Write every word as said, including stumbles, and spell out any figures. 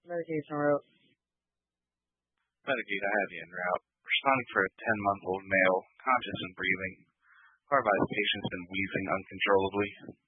Medication route. Medicaid, I have you en route. Responding for a ten-month-old male, conscious and breathing. Our advised patient's been wheezing uncontrollably.